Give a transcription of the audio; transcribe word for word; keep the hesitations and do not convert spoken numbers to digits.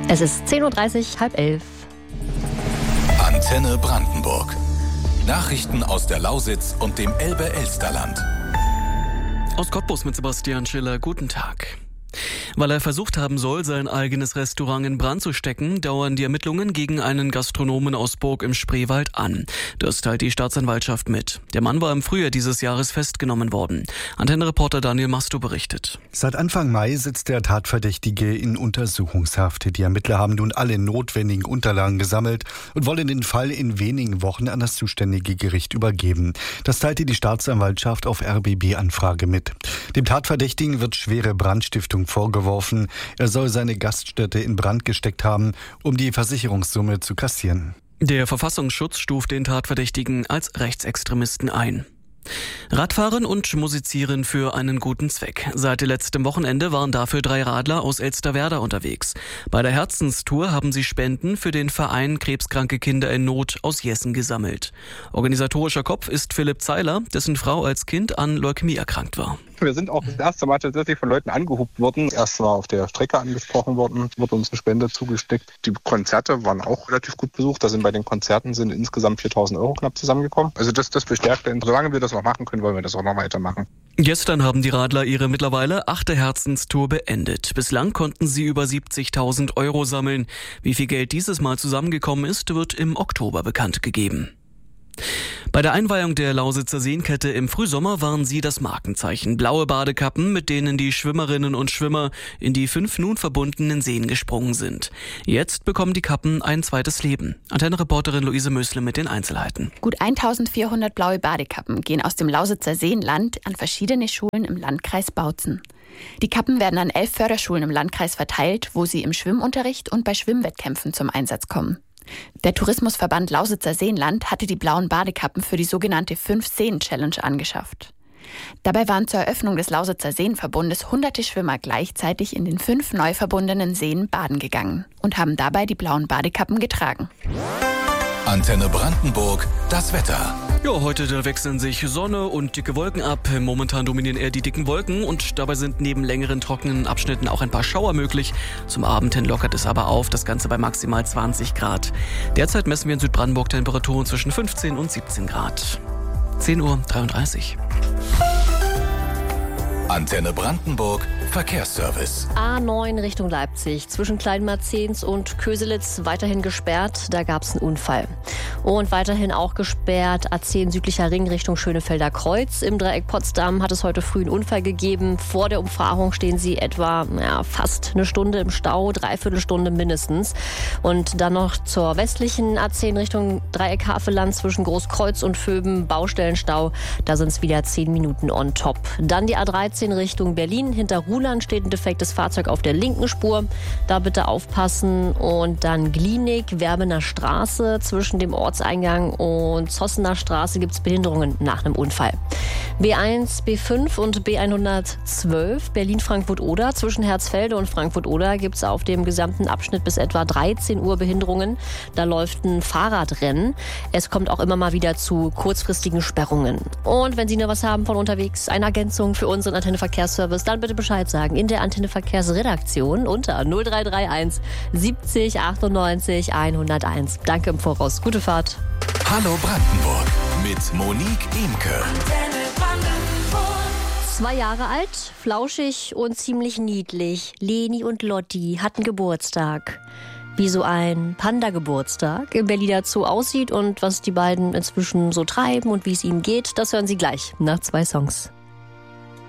Es ist zehn Uhr dreißig, halb elf. Antenne Brandenburg. Nachrichten aus der Lausitz und dem Elbe-Elsterland. Aus Cottbus mit Sebastian Schiller, guten Tag. Weil er versucht haben soll, sein eigenes Restaurant in Brand zu stecken, dauern die Ermittlungen gegen einen Gastronomen aus Burg im Spreewald an. Das teilt die Staatsanwaltschaft mit. Der Mann war im Frühjahr dieses Jahres festgenommen worden. Antenne-Reporter Daniel Masto berichtet. Seit Anfang Mai sitzt der Tatverdächtige in Untersuchungshaft. Die Ermittler haben nun alle notwendigen Unterlagen gesammelt und wollen den Fall in wenigen Wochen an das zuständige Gericht übergeben. Das teilte die Staatsanwaltschaft auf R B B-Anfrage mit. Dem Tatverdächtigen wird schwere Brandstiftung vorgeworfen. Er soll seine Gaststätte in Brand gesteckt haben, um die Versicherungssumme zu kassieren. Der Verfassungsschutz stuft den Tatverdächtigen als Rechtsextremisten ein. Radfahren und Musizieren für einen guten Zweck. Seit letztem Wochenende waren dafür drei Radler aus Elsterwerda unterwegs. Bei der Herzenstour haben sie Spenden für den Verein Krebskranke Kinder in Not aus Jessen gesammelt. Organisatorischer Kopf ist Philipp Zeiler, dessen Frau als Kind an Leukämie erkrankt war. Wir sind auch das erste Mal tatsächlich von Leuten angehupt worden. Erst war auf der Strecke angesprochen worden, wurde uns eine Spende zugesteckt. Die Konzerte waren auch relativ gut besucht. Da sind bei den Konzerten sind insgesamt viertausend Euro knapp zusammengekommen. Also das, das bestärkt. Denn solange wir das noch machen können, wollen wir das auch noch weitermachen. Gestern haben die Radler ihre mittlerweile achte Herzenstour beendet. Bislang konnten sie über siebzigtausend Euro sammeln. Wie viel Geld dieses Mal zusammengekommen ist, wird im Oktober bekannt gegeben. Bei der Einweihung der Lausitzer Seenkette im Frühsommer waren sie das Markenzeichen. Blaue Badekappen, mit denen die Schwimmerinnen und Schwimmer in die fünf nun verbundenen Seen gesprungen sind. Jetzt bekommen die Kappen ein zweites Leben. Antenne-Reporterin Luise Mösle mit den Einzelheiten. Gut eintausendvierhundert blaue Badekappen gehen aus dem Lausitzer Seenland an verschiedene Schulen im Landkreis Bautzen. Die Kappen werden an elf Förderschulen im Landkreis verteilt, wo sie im Schwimmunterricht und bei Schwimmwettkämpfen zum Einsatz kommen. Der Tourismusverband Lausitzer Seenland hatte die blauen Badekappen für die sogenannte Fünf-Seen-Challenge angeschafft. Dabei waren zur Eröffnung des Lausitzer Seenverbundes hunderte Schwimmer gleichzeitig in den fünf neu verbundenen Seen baden gegangen und haben dabei die blauen Badekappen getragen. Antenne Brandenburg, das Wetter. Ja, heute da wechseln sich Sonne und dicke Wolken ab. Momentan dominieren eher die dicken Wolken und dabei sind neben längeren trockenen Abschnitten auch ein paar Schauer möglich. Zum Abend hin lockert es aber auf, das Ganze bei maximal zwanzig Grad. Derzeit messen wir in Südbrandenburg Temperaturen zwischen fünfzehn und siebzehn Grad. zehn Uhr dreiunddreißig. Antenne Brandenburg, Verkehrsservice. A neun Richtung Leipzig, zwischen Kleinmarzens und Köselitz weiterhin gesperrt, da gab es einen Unfall. Und weiterhin auch gesperrt A zehn südlicher Ring Richtung Schönefelder Kreuz. Im Dreieck Potsdam hat es heute früh einen Unfall gegeben. Vor der Umfahrung stehen sie etwa ja, fast eine Stunde im Stau, dreiviertel Stunde mindestens. Und dann noch zur westlichen A zehn Richtung Dreieck Havelland zwischen Großkreuz und Vöben, Baustellenstau. Da sind es wieder zehn Minuten on top. Dann die A dreizehn Richtung Berlin. Hinter Ruhland steht ein defektes Fahrzeug auf der linken Spur. Da bitte aufpassen. Und dann Glienig, Werbener Straße. Zwischen dem Ortseingang und Zossener Straße gibt es Behinderungen nach einem Unfall. B eins, B fünf und B hundertzwölf Berlin-Frankfurt-Oder. Zwischen Herzfelde und Frankfurt-Oder gibt es auf dem gesamten Abschnitt bis etwa dreizehn Uhr Behinderungen. Da läuft ein Fahrradrennen. Es kommt auch immer mal wieder zu kurzfristigen Sperrungen. Und wenn Sie noch was haben von unterwegs, eine Ergänzung für unseren Antenne-Verkehrsservice, dann bitte Bescheid sagen in der Antenne-Verkehrsredaktion unter null drei drei eins siebzig achtundneunzig hunderteins. Danke im Voraus. Gute Fahrt. Hallo Brandenburg mit Monique Imke. Zwei Jahre alt, flauschig und ziemlich niedlich. Leni und Lotti hatten Geburtstag. Wie so ein Panda-Geburtstag im Berliner Zoo aussieht und was die beiden inzwischen so treiben und wie es ihnen geht, das hören Sie gleich nach zwei Songs.